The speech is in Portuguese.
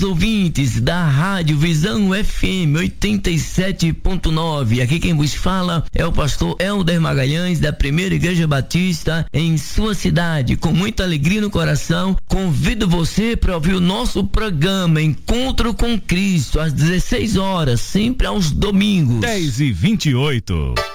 ouvintes da Rádio Visão FM 87.9. Aqui quem vos fala é o pastor Helder Magalhães, da Primeira Igreja Batista em sua cidade. Com muita alegria no coração, convido você para ouvir o nosso programa Encontro com Cristo às 16 horas, sempre aos domingos. 10h28.